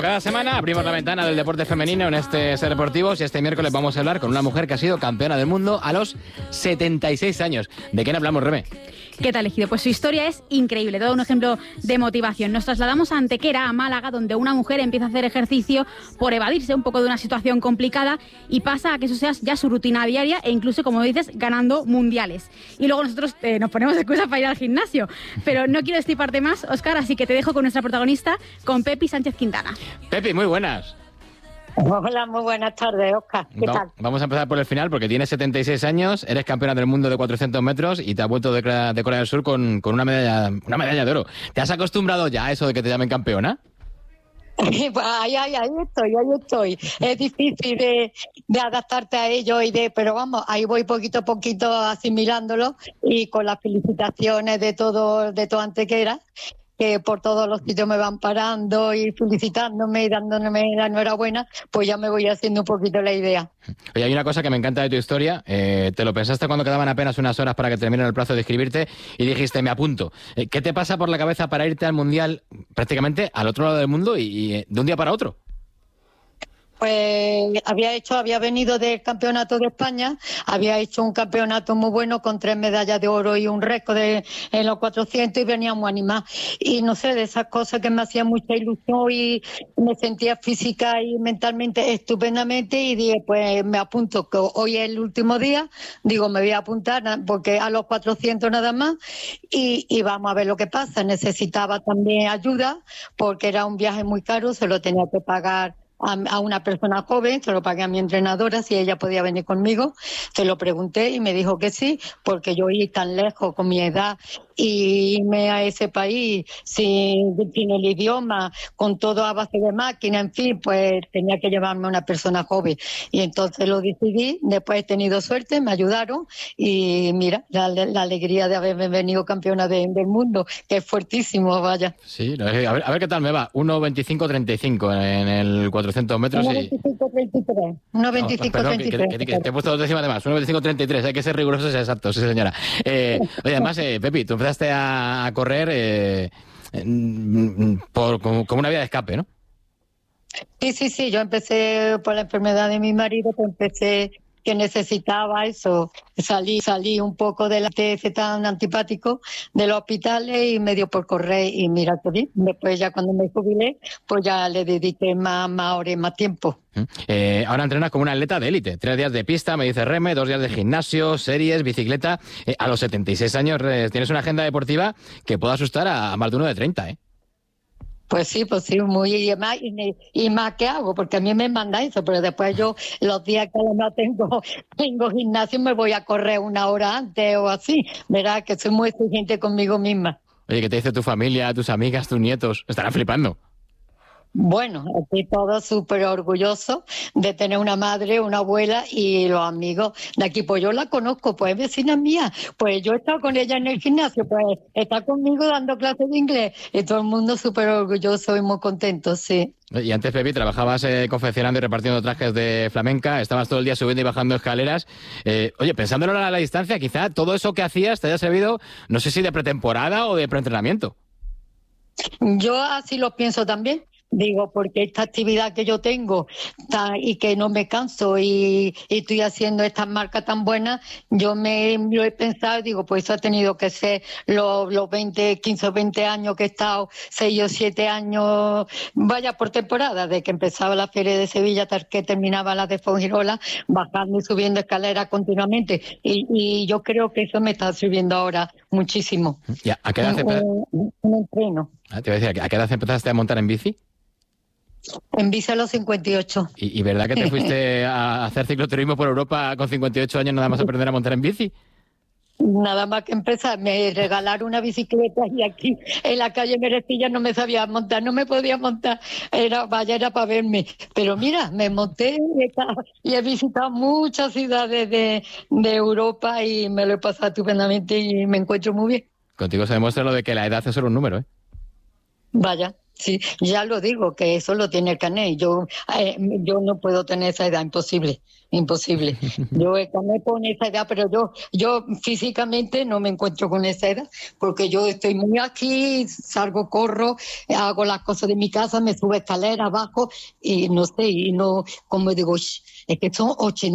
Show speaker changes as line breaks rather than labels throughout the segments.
cada semana abrimos la ventana del deporte femenino en este Ser Deportivos y este miércoles vamos a hablar con una mujer que ha sido campeona del mundo a los 76 años. ¿De quién hablamos, Reme?
¿Qué tal, Egidio? Pues su historia es increíble, todo un ejemplo de motivación. Nos trasladamos a Antequera, a Málaga, donde una mujer empieza a hacer ejercicio por evadirse un poco de una situación complicada y pasa a que eso sea ya su rutina diaria e incluso, como dices, ganando mundiales. Y luego nosotros nos ponemos excusas para ir al gimnasio. Pero no quiero estiparte más, Óscar, así que te dejo con nuestra protagonista, con Pepi Sánchez Quintana.
Pepi, muy buenas.
Hola, muy buenas tardes, Óscar. ¿Qué tal?
Vamos a empezar por el final porque tienes 76 años, eres campeona del mundo de 400 metros y te has vuelto de Corea del Sur con una medalla de oro. ¿Te has acostumbrado ya a eso de que te llamen campeona?
Pues ahí estoy. Es difícil de adaptarte a ello pero vamos, ahí voy poquito a poquito asimilándolo y con las felicitaciones de todo Antequera, que por todos los sitios me van parando y felicitándome y dándome la enhorabuena, pues ya me voy haciendo un poquito la idea.
Oye, hay una cosa que me encanta de tu historia. Te lo pensaste cuando quedaban apenas unas horas para que termine el plazo de inscribirte y dijiste, me apunto. ¿Qué te pasa por la cabeza para irte al Mundial prácticamente al otro lado del mundo y de un día para otro?
Pues había venido del campeonato de España, había hecho un campeonato muy bueno con 3 medallas de oro y un récord en los 400 y veníamos animados. Y no sé, de esas cosas que me hacían mucha ilusión y me sentía física y mentalmente estupendamente y dije, pues me apunto, que hoy es el último día, digo, me voy a apuntar porque a los 400 nada más y vamos a ver lo que pasa. Necesitaba también ayuda porque era un viaje muy caro, se lo tenía que pagar a una persona joven, se lo pagué a mi entrenadora si ella podía venir conmigo, se lo pregunté y me dijo que sí, porque yo ir tan lejos con mi edad y irme a ese país sin el idioma, con todo a base de máquina, en fin, pues tenía que llevarme a una persona joven y entonces lo decidí. Después he tenido suerte, me ayudaron y mira, la alegría de haberme venido campeona del mundo, que es fuertísimo, vaya.
Sí, a ver qué tal me va. 1.25.35 en el 400 metros.
1.25.33. 1.25.33.
Te he puesto 2 décimas de más. 1.25.33. Hay que ser rigurosos y exactos, sí, señora. Oye, además, Pepi, tú empezaste a correr como una vía de escape, ¿no?
Sí. Yo empecé por la enfermedad de mi marido, pues empecé que necesitaba eso, salí un poco del ese tan antipático de los hospitales y me dio por correr y mira que bien. Después ya cuando me jubilé, pues ya le dediqué más horas y más tiempo.
Ahora entrenas como una atleta de élite. 3 días de pista, me dice Reme, 2 días de gimnasio, series, bicicleta. A los 76 años tienes una agenda deportiva que puede asustar a más de uno de 30, ¿eh?
Pues sí, muy y más que hago, porque a mí me manda eso, pero después yo los días que no tengo gimnasio me voy a correr 1 hora antes o así, verás que soy muy exigente conmigo misma.
Oye, ¿qué te dice tu familia, tus amigas, tus nietos? Estarán flipando.
Bueno, estoy todo súper orgulloso de tener una madre, una abuela y los amigos de aquí. Pues yo la conozco, pues es vecina mía. Pues yo he estado con ella en el gimnasio, pues está conmigo dando clases de inglés. Y todo el mundo súper orgulloso y muy contento, sí.
Y antes, Pepi, trabajabas confeccionando y repartiendo trajes de flamenca, estabas todo el día subiendo y bajando escaleras. Oye, pensándolo a la distancia, quizá todo eso que hacías te haya servido, no sé si de pretemporada o de preentrenamiento.
Yo así lo pienso también. Digo, porque esta actividad que yo tengo y que no me canso y estoy haciendo estas marcas tan buenas, yo lo he pensado y digo, pues eso ha tenido que ser los 15 o 20 años que he estado, 6 o 7 años, vaya por temporada, de que empezaba la Feria de Sevilla hasta que terminaba la de Fuengirola, bajando y subiendo escaleras continuamente. Y yo creo que eso me está sirviendo ahora muchísimo.
¿Y a qué edad
un entreno.
Te iba a decir, ¿a qué edad empezaste a montar en bici?
En bici a los 58.
¿Y verdad que te fuiste a hacer cicloturismo por Europa con 58 años nada más aprender a montar en bici?
Nada más que empezar, me regalaron una bicicleta y aquí en la calle Merecilla no me sabía montar, no me podía montar, era para verme. Pero mira, me monté y he visitado muchas ciudades de Europa y me lo he pasado estupendamente y me encuentro muy bien.
Contigo se demuestra lo de que la edad es solo un número, ¿eh?
Vaya. Sí, ya lo digo, que eso lo tiene el carnet. Yo no puedo tener esa edad, imposible, imposible. Yo el carnet pone esa edad, pero yo físicamente no me encuentro con esa edad, porque yo estoy muy aquí, salgo, corro, hago las cosas de mi casa, me subo escaleras abajo y no sé, y no, como digo, es que son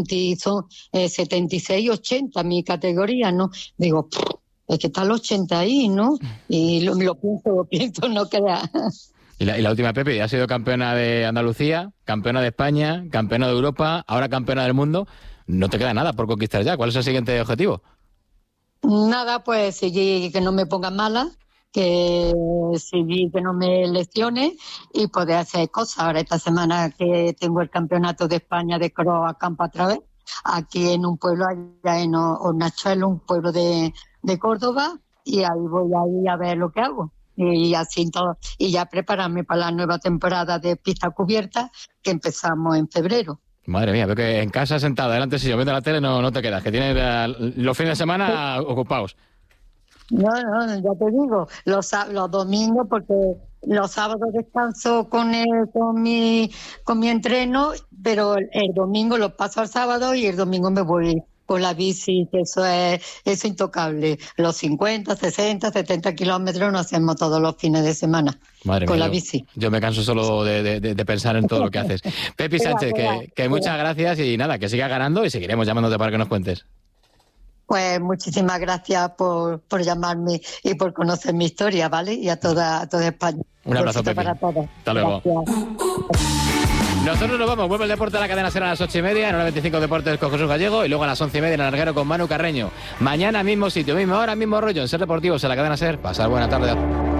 76, 80 mi categoría, ¿no? Digo, es que está el 80 ahí, ¿no? Y lo pienso, no queda.
Y la última, Pepi, ha sido campeona de Andalucía, campeona de España, campeona de Europa, ahora campeona del mundo. No te queda nada por conquistar ya. ¿Cuál es el siguiente objetivo?
Nada, pues seguir que no me ponga mala, que seguir que no me lesione y poder hacer cosas. Ahora esta semana que tengo el campeonato de España de cross a campo otra vez, aquí en un pueblo allá en Hornachuelo, un pueblo de Córdoba, y ahí voy a ir a ver lo que hago. Y así todo, y ya prepararme para la nueva temporada de pista cubierta que empezamos en febrero.
Madre mía, veo que en casa sentada delante si yo viendo la tele no te quedas, que tienes los fines de semana ocupados.
No, ya te digo, los domingos, porque los sábados descanso con mi entreno, pero el domingo lo paso al sábado y el domingo me voy con la bici, que eso es intocable. Los 50, 60, 70 kilómetros nos hacemos todos los fines de semana.
Madre
con
mía,
la bici.
Yo me canso solo de pensar en todo lo que haces. Pepi Sánchez, que muchas gracias y nada, que sigas ganando y seguiremos llamándote para que nos cuentes.
Pues muchísimas gracias por llamarme y por conocer mi historia, ¿vale? Y a toda España.
Un abrazo, Pepi.
Para todos.
Hasta luego.
Gracias.
Nosotros nos vamos, vuelve el deporte a la cadena SER a las 8:30, en 25 Deportes con Jesús Gallego y luego a las 11:30 en el Larguero con Manu Carreño. Mañana mismo sitio, misma hora, mismo rollo en SER Deportivos en la cadena SER. Pasar buena tarde.